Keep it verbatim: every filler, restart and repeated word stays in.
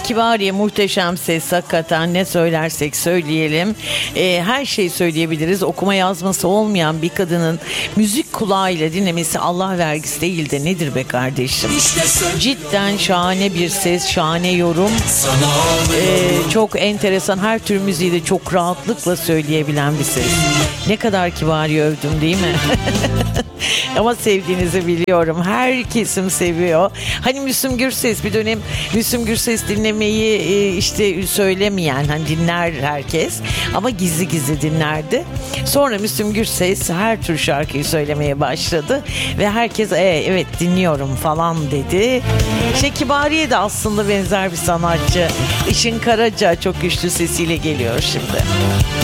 Kibariye muhteşem ses, hakikaten ne söylersek söyleyelim. Ee, her şeyi söyleyebiliriz. Okuma yazması olmayan bir kadının müzik kulağıyla dinlemesi Allah vergisi değil de nedir be kardeşim? Cidden şahane bir ses, şahane yorum. Ee, çok enteresan, her tür müziği de çok rahatlıkla söyleyebilen bir ses. Ne kadar Kibariye övdüm değil mi? Ama sevdiğinizi biliyorum. Her kesim seviyor. Hani Müslüm Gürses, bir dönem Müslüm Gürses dinlemeyi e, işte söylemeyen, hani dinler herkes ama gizli gizli dinlerdi. Sonra Müslüm Gürses her tür şarkıyı söylemeye başladı ve herkes e, evet dinliyorum falan dedi. İşte Kibariye de aslında benzer bir sanatçı. Işın Karaca çok güçlü sesiyle geliyor şimdi.